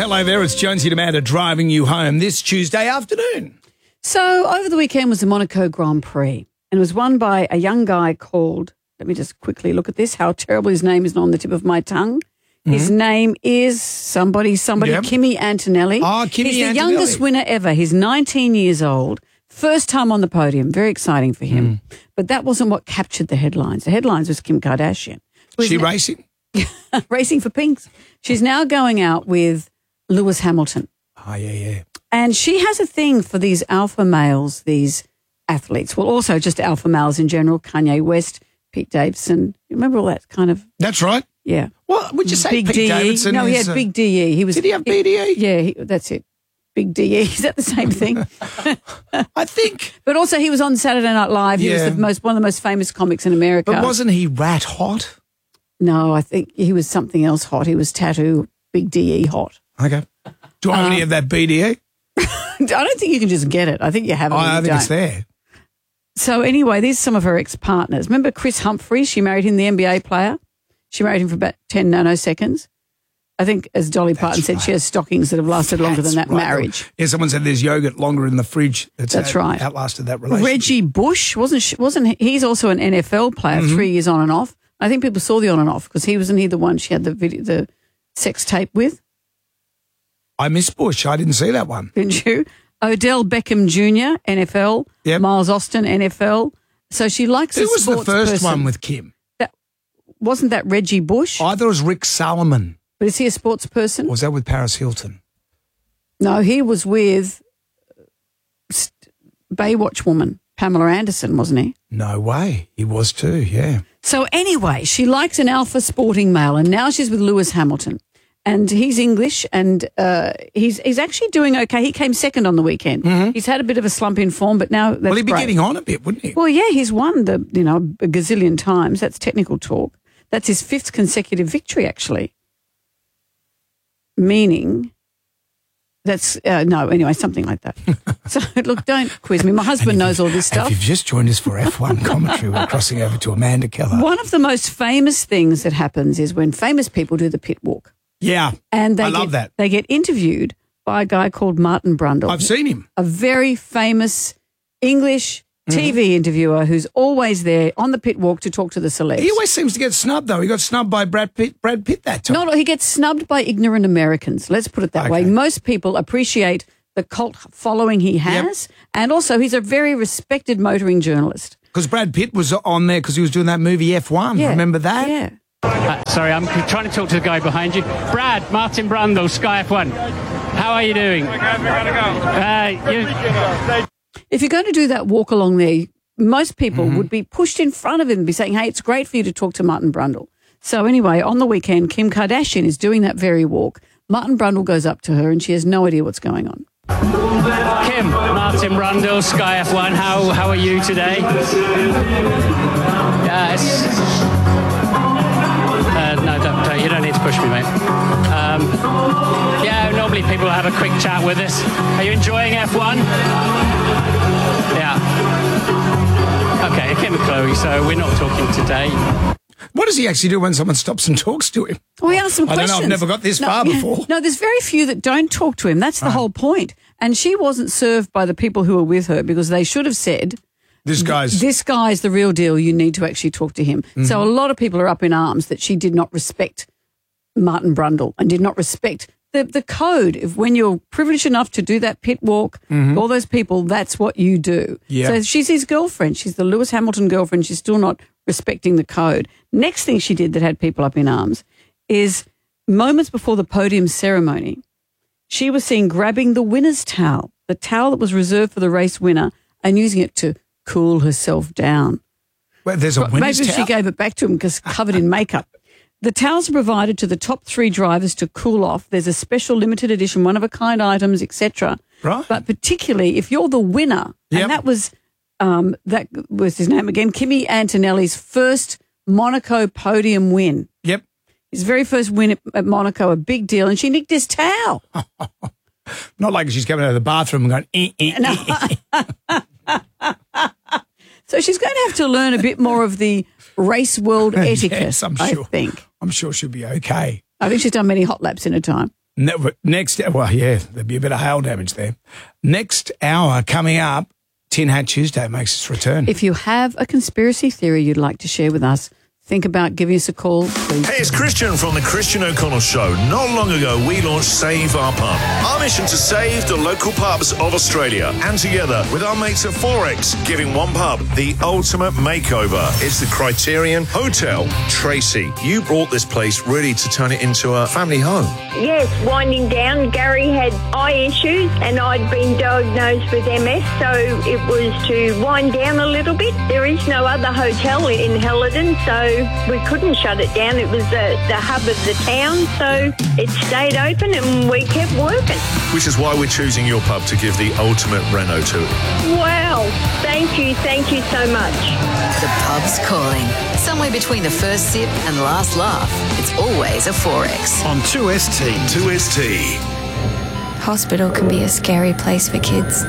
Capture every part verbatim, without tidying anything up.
Hello there, it's Jonesy and Amanda driving you home this Tuesday afternoon. So over the weekend was the Monaco Grand Prix, and it was won by a young guy called, let me just quickly look at this, how terrible his name is not on the tip of my tongue. Mm-hmm. His name is somebody, somebody, Yep. Kimi Antonelli. Oh, Kimi He's the Antonelli. youngest winner ever. He's nineteen years old, first time on the podium. Very exciting for him. Mm. But that wasn't what captured the headlines. The headlines was Kim Kardashian. She racing? Racing for pinks. She's now going out with Lewis Hamilton. Oh, yeah, yeah. And she has a thing for these alpha males, these athletes. Well, also just alpha males in general, Kanye West, Pete Davidson. You remember all that kind of... That's right. Yeah. What would you say, Big Pete D E. Davidson? No, he is, had uh, Big D E. He was, Did he have B D E? Yeah, he, that's it. Big D E. Is that the same thing? I think. But also he was on Saturday Night Live. He Yeah. was the most one of the most famous comics in America. But wasn't he rat hot? No, I think he was something else hot. He was tattoo Big D E hot. Okay. Do I have Um, any of that B D E? I don't think you can just get it. I think you have it. Oh, when I you think it's don't. there. So anyway, these are some of her ex-partners. Remember Chris Humphrey? She married him, the N B A player. She married him for about ten nanoseconds. I think, as Dolly Parton said, right. she has stockings that have lasted longer That's than that right. marriage. Yeah, someone said there's yogurt longer in the fridge. That's, That's out- right. Outlasted that relationship. Reggie Bush wasn't she, wasn't he, he's also an N F L player, Mm-hmm. three years on and off. I think people saw the on and off because he wasn't he the one she had the video, the sex tape with, I miss Bush. I didn't see that one. didn't you? Odell Beckham Junior, N F L. Yep. Miles Austin, N F L. So she likes Who a was the sports first person. one with Kim? That, wasn't that Reggie Bush? I thought it was Rick Salomon. But is he a sports person? Or was that with Paris Hilton? No, he was with St- Baywatch woman, Pamela Anderson, wasn't he? No way. He was too, yeah. So anyway, she likes an alpha sporting male, and now she's with Lewis Hamilton. And he's English, and uh, he's he's actually doing okay. He came second on the weekend. Mm-hmm. He's had a bit of a slump in form, but now that's Well, he'd be great. getting on a bit, wouldn't he? Well, yeah, he's won the you know a gazillion times. That's technical talk. That's his fifth consecutive victory, actually. Meaning, that's uh, no anyway, something like that. So look, don't quiz me. My husband knows all this If stuff. you've just joined us for F one commentary, we're crossing over to Amanda Keller. One of the most famous things that happens is when famous people do the pit walk. Yeah, And they I love get, that. They get interviewed by a guy called Martin Brundle, I've seen him. a very famous English T V interviewer who's always there on the pit walk to talk to the celebs. He always seems to get snubbed, though. He got snubbed by Brad Pitt, Brad Pitt that time. No, no, he gets snubbed by ignorant Americans. Let's put it that way. Okay. Most people appreciate the cult following he has, and also he's a very respected motoring journalist. Because Brad Pitt was on there because he was doing that movie F one. Yeah. Remember that? Yeah. Uh, sorry, I'm trying to talk to the guy behind you. Brad, Martin Brundle, Sky F one. How are you doing? Uh, you, If you're going to do that walk along there, most people Mm-hmm. would be pushed in front of him and be saying, hey, it's great for you to talk to Martin Brundle. So anyway, on the weekend, Kim Kardashian is doing that very walk. Martin Brundle goes up to her and she has no idea what's going on. Kim, Martin Brundle, Sky F one. How how are you today? Yeah, it's, uh, no, don't, don't, you don't need to push me, mate. Um, yeah, normally people have a quick chat with us. Are you enjoying F one? Yeah. Okay, Kim and Chloe, so we're not talking today. What does he actually do when someone stops and talks to him? Well, we asked some I don't questions. know, I've never got this No, far yeah. before. No, there's very few that don't talk to him. That's the whole point. And she wasn't served by the people who were with her because they should have said, This guy's... this guy's the real deal. You need to actually talk to him. Mm-hmm. So a lot of people are up in arms that she did not respect Martin Brundle and did not respect the, the code. If when you're privileged enough to do that pit walk, all those people, that's what you do. Mm-hmm. Yeah. So she's his girlfriend. She's the Lewis Hamilton girlfriend. She's still not respecting the code. Next thing she did that had people up in arms is moments before the podium ceremony, she was seen grabbing the winner's towel, the towel that was reserved for the race winner, and using it to cool herself down. Well, there's a winner's Maybe towel? she gave it back to him because covered in makeup. The towels are provided to the top three drivers to cool off. There's a special limited edition, one-of-a-kind items, et cetera. Right. But particularly if you're the winner, Yep. and that was um, that was his name again, Kimi Antonelli's first Monaco podium win. Yep. His very first win at, at Monaco, a big deal, and she nicked his towel. Not like she's coming out of the bathroom and going, eh, eh, eh. So she's going to have to learn a bit more of the race world etiquette, Yes, I'm I sure. think. I'm sure she'll be okay. I think she's done many hot laps in her time. Ne- Next, well, yeah, there'd be a bit of hail damage there. Next hour coming up, Tin Hat Tuesday makes its return. If you have a conspiracy theory you'd like to share with us, think about giving us a call, please. Hey, it's Christian from the Christian O'Connell Show. Not long ago, we launched Save Our Pub. Our mission to save the local pubs of Australia. And together with our mates at Forex, giving one pub the ultimate makeover. It's the Criterion Hotel. Tracy, you brought this place really to turn it into a family home. Yes, winding down. Gary had eye issues and I'd been diagnosed with M S, so it was to wind down a little bit. There is no other hotel in Helidon, so we couldn't shut it down. It was the, the hub of the town, so it stayed open and we kept working. Which is why we're choosing your pub to give the ultimate reno to. Wow. Thank you. Thank you so much. The pub's calling. Somewhere between the first sip and the last laugh, it's always a Forex. On two S T. two S T. Hospital can be a scary place for kids.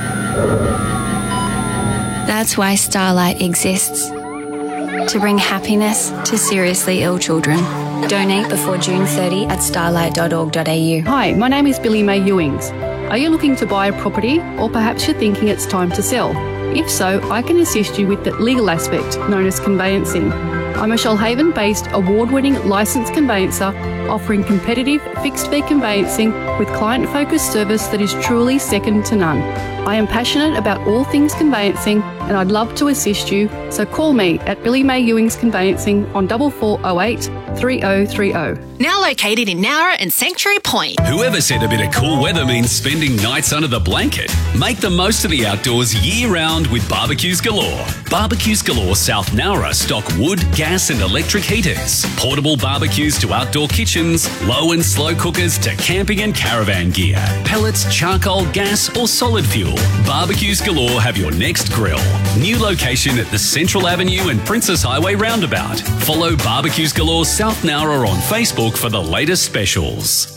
That's why Starlight exists. To bring happiness to seriously ill children. Donate before June thirtieth at starlight dot org dot a u. Hi, my name is Billy May Ewings. Are you looking to buy a property, or perhaps you're thinking it's time to sell? If so, I can assist you with the legal aspect, known as conveyancing. I'm a Shoalhaven-based award-winning licensed conveyancer offering competitive fixed-fee conveyancing with client-focused service that is truly second to none. I am passionate about all things conveyancing and I'd love to assist you, so call me at Billy May Ewings Conveyancing on four four zero eight, three zero three zero. Now located in Nowra and Sanctuary Point. Whoever said a bit of cool weather means spending nights under the blanket? Make the most of the outdoors year-round with Barbecues Galore. Barbecues Galore South Nowra stock wood, gas and electric heaters, portable barbecues to outdoor kitchens, low and slow cookers to camping and caravan gear, pellets, charcoal, gas or solid fuel. Barbecues Galore have your next grill. New location at the Central Avenue and Princess Highway roundabout. Follow Barbecues Galore South Nowra on Facebook for the latest specials.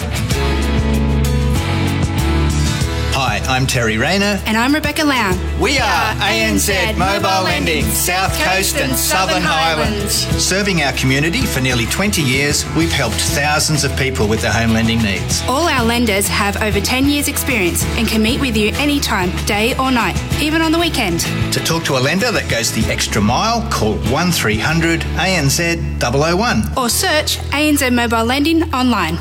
Hi, I'm Terry Rayner. And I'm Rebecca Lown. We are A N Z Mobile Lending, South Coast and Southern Highlands. Serving our community for nearly twenty years, we've helped thousands of people with their home lending needs. All our lenders have over ten years experience and can meet with you anytime, day or night, even on the weekend. To talk to a lender that goes the extra mile, call one three hundred A N Z double oh one. Or search A N Z Mobile Lending online.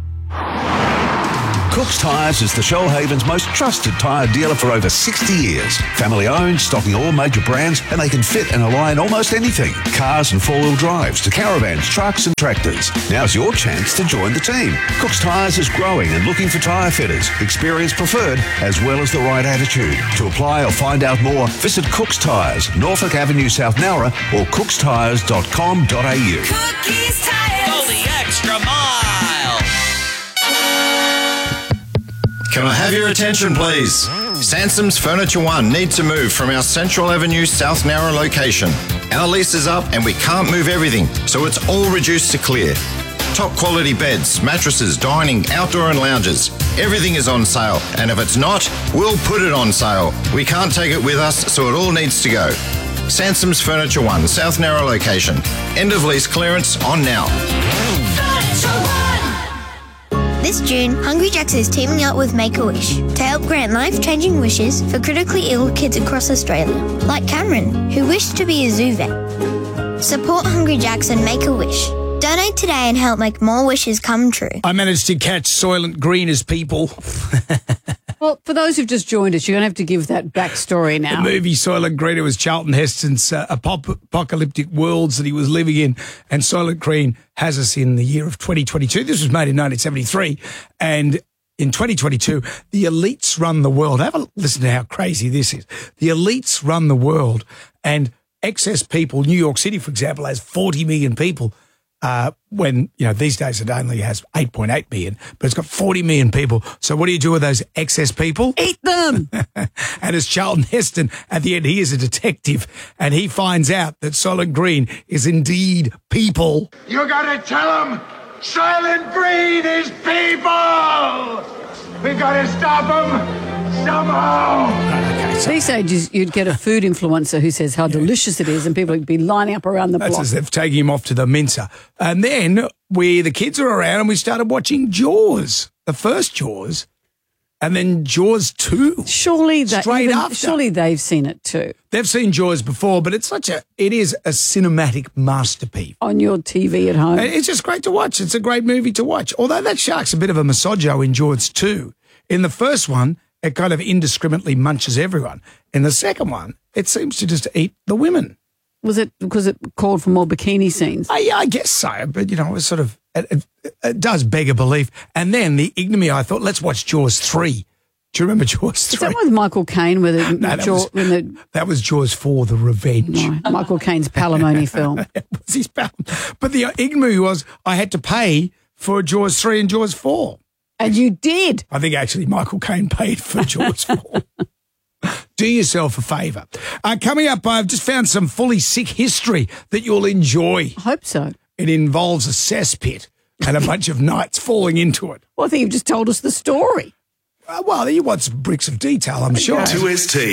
Cook's Tyres is the Shoalhaven's most trusted tyre dealer for over sixty years. Family owned, stocking all major brands, and they can fit and align almost anything. Cars and four-wheel drives to caravans, trucks and tractors. Now's your chance to join the team. Cook's Tyres is growing and looking for tyre fitters, experience preferred, as well as the right attitude. To apply or find out more, visit Cook's Tyres, Norfolk Avenue, South Nowra, or cooks tyres dot com dot a u. Cookies Tires. Go the extra mile. Can I have your attention, please? Sansom's Furniture One needs to move from our Central Avenue South Nowra location. Our lease is up and we can't move everything, so it's all reduced to clear. Top quality beds, mattresses, dining, outdoor and lounges. Everything is on sale, and if it's not, we'll put it on sale. We can't take it with us, so it all needs to go. Sansom's Furniture One, South Nowra location. End of lease clearance on now. This June, Hungry Jack's is teaming up with Make-A-Wish to help grant life-changing wishes for critically ill kids across Australia, like Cameron, who wished to be a zoo vet. Support Hungry Jack's and Make-A-Wish. Donate today and help make more wishes come true. I managed to catch Soylent Green as people. Well, for those who've just joined us, you're going to have to give that backstory now. The movie Soylent Green, it was Charlton Heston's uh, apop- apocalyptic worlds that he was living in, and Soylent Green has us in the year of twenty twenty-two. This was made in nineteen seventy-three, and in twenty twenty-two, the elites run the world. Have a listen to how crazy this is. The elites run the world, and excess people, New York City, for example, has forty million people. Uh, when, you know, these days it only has eight point eight million, but it's got forty million people. So what do you do with those excess people? Eat them! And as Charlton Heston, at the end, he is a detective, and he finds out that Soylent Green is indeed people. You gotta tell them Soylent Green is people! We gotta stop them somehow! Right, okay. These days, you'd get a food influencer who says how delicious it is, and people would be lining up around the That's block. as they've taken him off to the mincer. And then we, the kids were around and we started watching Jaws, the first Jaws, and then Jaws two. Surely, that, straight even, after. surely they've seen it too. They've seen Jaws before, but it's such a, it is a cinematic masterpiece. On your T V at home. And it's just great to watch. It's a great movie to watch. Although that shark's a bit of a misogyno in Jaws two. In the first one, it kind of indiscriminately munches everyone. In the second one, it seems to just eat the women. Was it because it called for more bikini scenes? Uh, yeah, I guess so. But, you know, it was sort of, it, it, it does beg a belief. And then the ignominy, I thought, let's watch Jaws three. Do you remember Jaws three? Is that with Michael Caine? Where the, no, that, Jaw, was, when the, that was Jaws four, The Revenge. No, Michael Caine's Palimony film. It was his pal- But the ignominy was I had to pay for Jaws three and Jaws four. And you did. I think actually Michael Caine paid for Jaws four. Do yourself a favour. Uh, coming up, I've just found some fully sick history that you'll enjoy. I hope so. It involves a cesspit and a bunch of knights falling into it. Well, I think you've just told us the story. Uh, well, you want some bricks of detail, I'm sure. two S T.